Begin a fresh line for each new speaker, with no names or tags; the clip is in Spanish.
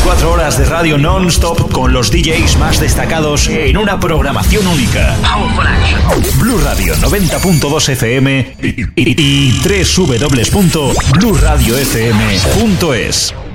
24 horas de radio non-stop con los DJs más destacados en una programación única. Blue Radio 90.2 FM y www.blueradiofm.es.